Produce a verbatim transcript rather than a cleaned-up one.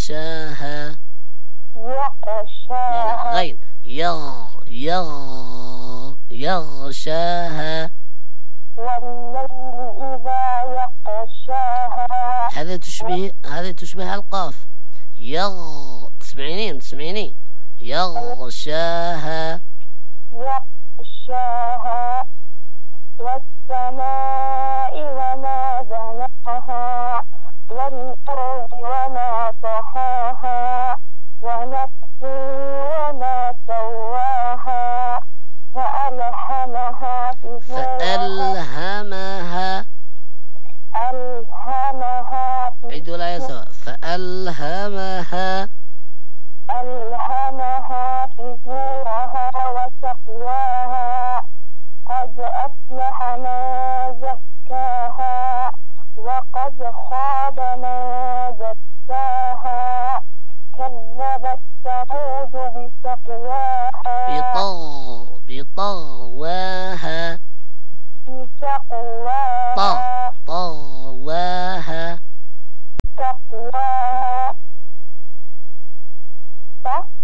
يغشاها يغشاها غين يغ يغ يغشاها والليل إذا يغشاها. هذا تشبه هذا تشبه القاف يغ تسمعيني تسمعيني يغشاها يغشاها والسماء وما بناها والأرض وما طحاها ونفس وما سواها فألهمها فجورها فألهمها ألهمها عيدوا الآية سوا فألهمها ألهمها فجورها وتقواها قد أفلح من زكاها وقد خاب من دساها كذبت ثمود بتقواها